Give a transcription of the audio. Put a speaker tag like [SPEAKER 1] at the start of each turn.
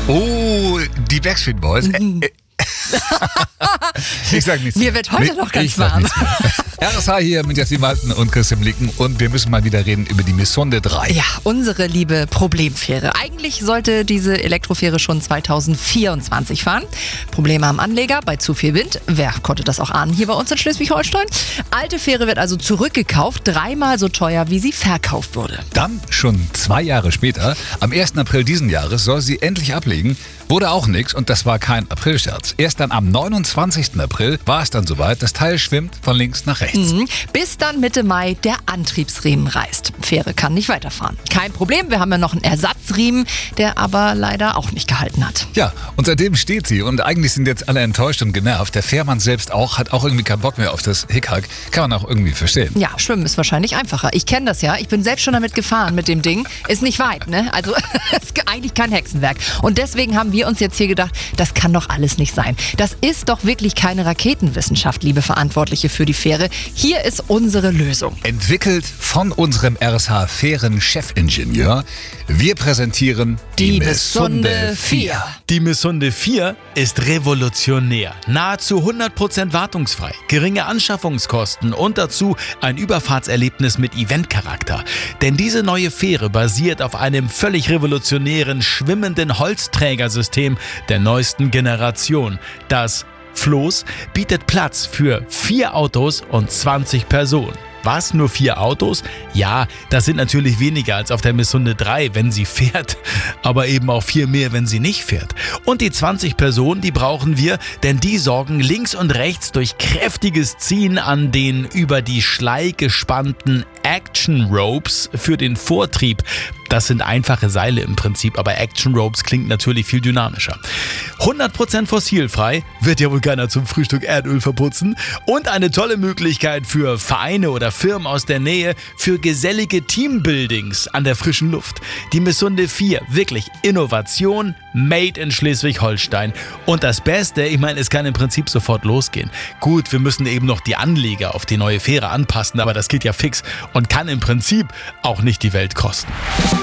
[SPEAKER 1] Oh, die Backstreet Boys. Ich sag nichts
[SPEAKER 2] Mir
[SPEAKER 1] mehr.
[SPEAKER 2] wird heute noch ganz
[SPEAKER 1] Ich sag
[SPEAKER 2] warm.
[SPEAKER 1] nichts mehr. RSH hier mit Jasmin Walten und Christian Blicken und wir müssen mal wieder reden über die Missonde 3.
[SPEAKER 2] Ja, unsere liebe Problemfähre. Eigentlich sollte diese Elektrofähre schon 2024 fahren. Probleme am Anleger bei zu viel Wind. Wer konnte das auch ahnen hier bei uns in Schleswig-Holstein? Alte Fähre wird also zurückgekauft, 3-mal so teuer, wie sie verkauft wurde.
[SPEAKER 1] Dann, schon 2 Jahre später, am 1. April diesen Jahres, soll sie endlich ablegen. Wurde auch nichts und das war kein Aprilscherz. Erst dann am 29. April war es dann soweit, das Teil schwimmt von links nach rechts.
[SPEAKER 2] Bis dann Mitte Mai der Antriebsriemen reißt. Fähre kann nicht weiterfahren. Kein Problem, wir haben ja noch einen Ersatzriemen, der aber leider auch nicht gehalten hat.
[SPEAKER 1] Ja, und seitdem steht sie und eigentlich sind jetzt alle enttäuscht und genervt. Der Fährmann selbst auch, hat auch irgendwie keinen Bock mehr auf das Hickhack. Kann man auch irgendwie verstehen.
[SPEAKER 2] Ja, schwimmen ist wahrscheinlich einfacher. Ich kenne das ja. Ich bin selbst schon damit gefahren mit dem Ding. Ist nicht weit, ne? Also ist eigentlich kein Hexenwerk. Und deswegen haben wir uns jetzt hier gedacht, das kann doch alles nicht sein. Das ist doch wirklich keine Raketenwissenschaft, liebe Verantwortliche für die Fähre. Hier ist unsere Lösung.
[SPEAKER 1] Entwickelt von unserem RSH-Fähren-Chefingenieur. Wir präsentieren
[SPEAKER 2] Die Missonde 4.
[SPEAKER 3] Die Missonde 4 ist revolutionär, nahezu 100% wartungsfrei, geringe Anschaffungskosten und dazu ein Überfahrtserlebnis mit Eventcharakter. Denn diese neue Fähre basiert auf einem völlig revolutionären, schwimmenden Holzträgersystem der neuesten Generation. Das Floß bietet Platz für 4 Autos und 20 Personen. Was? Nur 4 Autos? Ja, das sind natürlich weniger als auf der Missonde 3, wenn sie fährt, aber eben auch 4 mehr, wenn sie nicht fährt. Und die 20 Personen, die brauchen wir, denn die sorgen links und rechts durch kräftiges Ziehen an den über die Schlei gespannten Action Ropes für den Vortrieb. Das sind einfache Seile im Prinzip, aber Action Ropes klingt natürlich viel dynamischer. 100% fossilfrei, wird ja wohl keiner zum Frühstück Erdöl verputzen. Und eine tolle Möglichkeit für Vereine oder Firmen aus der Nähe für gesellige Teambuildings an der frischen Luft. Die Missonde 4, wirklich Innovation, made in Schleswig-Holstein. Und das Beste, ich meine, es kann im Prinzip sofort losgehen. Gut, wir müssen eben noch die Anleger auf die neue Fähre anpassen, aber das geht ja fix und kann im Prinzip auch nicht die Welt kosten.